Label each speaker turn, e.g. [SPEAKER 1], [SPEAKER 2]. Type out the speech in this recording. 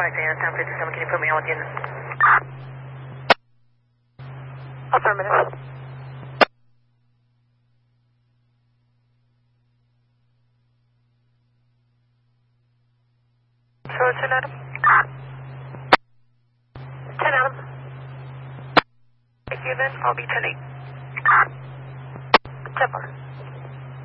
[SPEAKER 1] Flight Dana 1057, can you put me on with unit?
[SPEAKER 2] Affirmative. Show 10 Adam. 10 Adam. Thank you then, I'll be 10-8. 10-4.